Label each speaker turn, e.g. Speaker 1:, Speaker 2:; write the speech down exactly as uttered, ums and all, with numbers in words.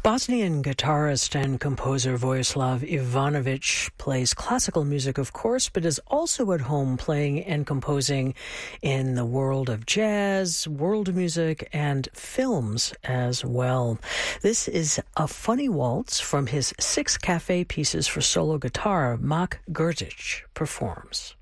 Speaker 1: Bosnian guitarist and composer Vojislav Ivanovic plays classical music, of course, but is also at home playing and composing in the world of jazz, world music, and films as well. This is a funny waltz from his six cafe pieces for solo guitar. Mak Grdic performs.